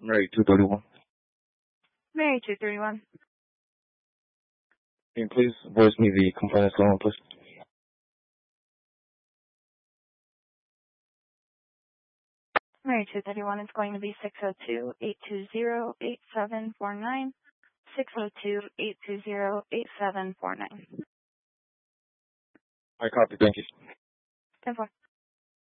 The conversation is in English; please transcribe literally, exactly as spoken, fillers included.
Mary two thirty-one. Mary two thirty-one. Can you please voice me the complainant's phone, please? Mary two thirty-one is going to be six oh two, eight two zero, eight seven four nine. six oh two, eight two zero, eight seven four nine. I copy. Thank you. ten four.